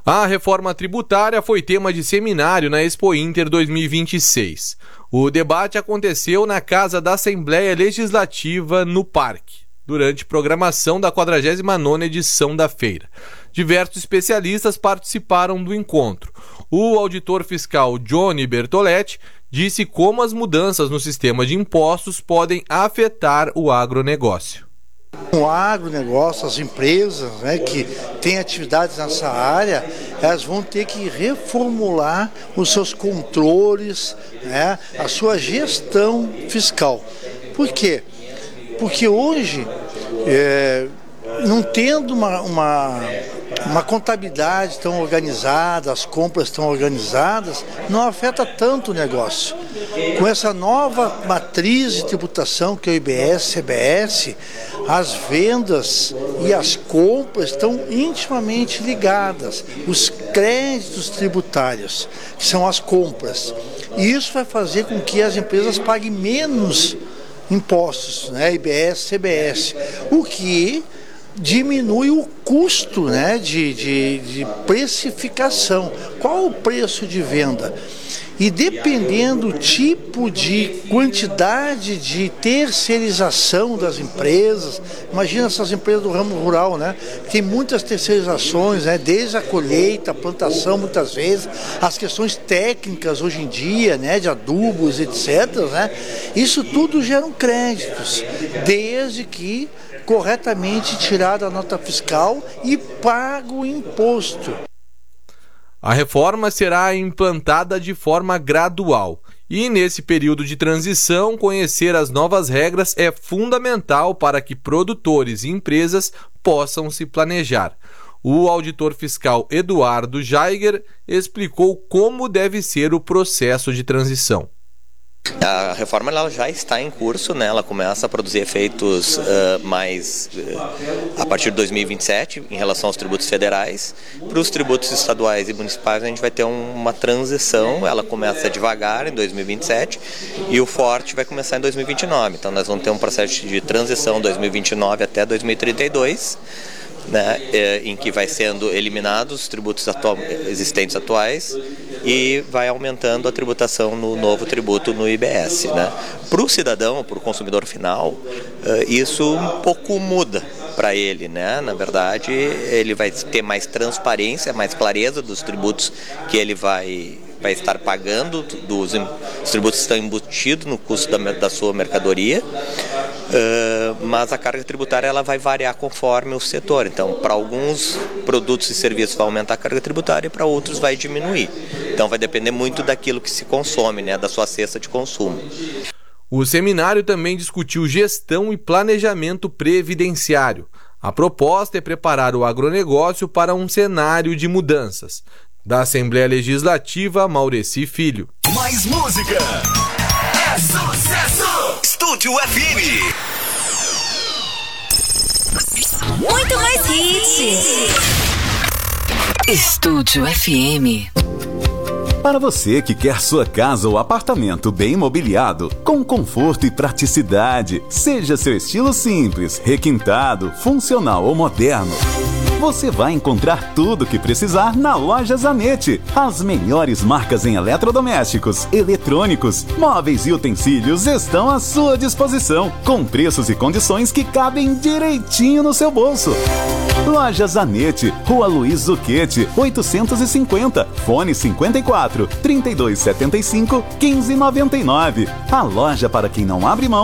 A reforma tributária foi tema de seminário na Expo Inter 2026. O debate aconteceu na Casa da Assembleia Legislativa, no Parque, durante programação da 49ª edição da feira. Diversos especialistas participaram do encontro. O auditor fiscal Johnny Bertoletti disse como as mudanças no sistema de impostos podem afetar o agronegócio. O agronegócio, as empresas, que têm atividades nessa área, elas vão ter que reformular os seus controles, a sua gestão fiscal. Por quê? Porque hoje, não tendo uma contabilidade tão organizada, as compras tão organizadas, não afeta tanto o negócio. Com essa nova matriz de tributação, que é o IBS, CBS, as vendas e as compras estão intimamente ligadas. Os créditos tributários, que são as compras. E isso vai fazer com que as empresas paguem menos impostos, IBS, CBS, o que diminui o custo de precificação. Qual o preço de venda? E dependendo do tipo de quantidade de terceirização das empresas, imagina essas empresas do ramo rural, tem muitas terceirizações, desde a colheita, a plantação muitas vezes, as questões técnicas hoje em dia, de adubos, etc. Isso tudo geram créditos, desde que corretamente tirada a nota fiscal e pago o imposto. A reforma será implantada de forma gradual e, nesse período de transição, conhecer as novas regras é fundamental para que produtores e empresas possam se planejar. O auditor fiscal Eduardo Jaiger explicou como deve ser o processo de transição. A reforma ela já está em curso, ela começa a produzir efeitos a partir de 2027 em relação aos tributos federais. Para os tributos estaduais e municipais a gente vai ter uma transição, ela começa devagar em 2027 e o forte vai começar em 2029. Então nós vamos ter um processo de transição 2029 até 2032. Em que vai sendo eliminados os tributos existentes atuais e vai aumentando a tributação no novo tributo no IBS. Para o cidadão, para o consumidor final, isso um pouco muda para ele. Na verdade, ele vai ter mais transparência, mais clareza dos tributos que ele vai estar pagando, os tributos estão embutidos no custo da sua mercadoria, mas a carga tributária ela vai variar conforme o setor. Então, para alguns produtos e serviços vai aumentar a carga tributária e para outros vai diminuir. Então, vai depender muito daquilo que se consome, da sua cesta de consumo. O seminário também discutiu gestão e planejamento previdenciário. A proposta é preparar o agronegócio para um cenário de mudanças. Da Assembleia Legislativa, Maureci Filho. Mais música é sucesso! Estúdio FM. Muito mais hits. Estúdio FM. Para você que quer sua casa ou apartamento bem mobiliado, com conforto e praticidade, seja seu estilo simples, requintado, funcional ou moderno, você vai encontrar tudo o que precisar na Loja Zanetti. As melhores marcas em eletrodomésticos, eletrônicos, móveis e utensílios estão à sua disposição, com preços e condições que cabem direitinho no seu bolso. Loja Zanetti, Rua Luiz Zucchetti, 850, fone 54 3275 1599. A loja para quem não abre mão